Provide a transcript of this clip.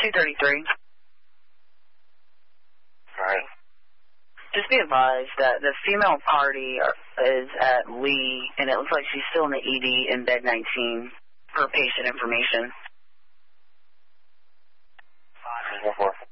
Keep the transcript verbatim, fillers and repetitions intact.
two thirty-three. All right. Just be advised that the female party is at Lee, and it looks like she's still in the E D in bed nineteen for patient information. Four, four.